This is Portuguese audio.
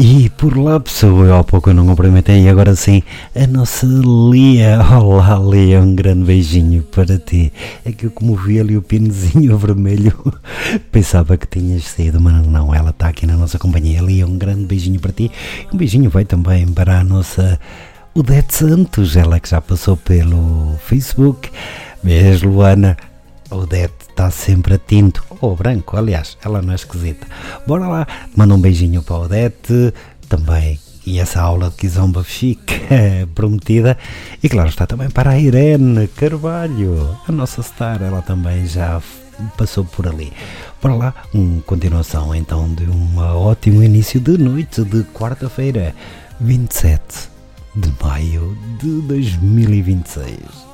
E por lá, pessoa, eu há pouco eu não cumprimentei e agora sim, a nossa Lia. Olá, Lia, um grande beijinho para ti. É que eu, como vi ali o pinozinho vermelho, pensava que tinhas saído, mas não, ela está aqui na nossa companhia. Lia, um grande beijinho para ti. Um beijinho vai também para a nossa Odete Santos, ela que já passou pelo Facebook. Beijo, Luana. A Odete está sempre a tinto, ou branco, aliás, ela não é esquisita. Bora lá, manda um beijinho para a Odete também. E essa aula de Kizomba fica prometida. E claro está também para a Irene Carvalho, a nossa star, ela também já passou por ali. Bora lá, continuação então de um ótimo início de noite de quarta-feira, 27 de maio de 2026.